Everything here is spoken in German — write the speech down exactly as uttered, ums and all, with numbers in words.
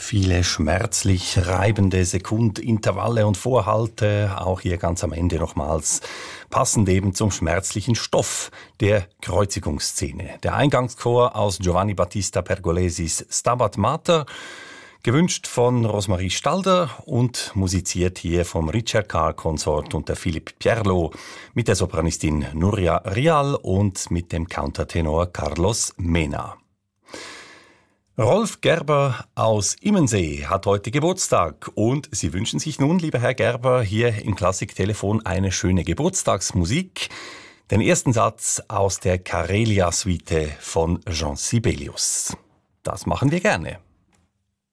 Viele schmerzlich reibende Sekundintervalle und Vorhalte, auch hier ganz am Ende nochmals, passend eben zum schmerzlichen Stoff der Kreuzigungsszene. Der Eingangschor aus Giovanni Battista Pergolesis Stabat Mater, gewünscht von Rosemarie Stalder und musiziert hier vom Richard Carr Consort unter Philipp Pierlo mit der Sopranistin Nuria Rial und mit dem Countertenor Carlos Mena. Rolf Gerber aus Immensee hat heute Geburtstag und Sie wünschen sich nun, lieber Herr Gerber, hier im Klassiktelefon eine schöne Geburtstagsmusik. Den ersten Satz aus der Karelia-Suite von Jean Sibelius. Das machen wir gerne.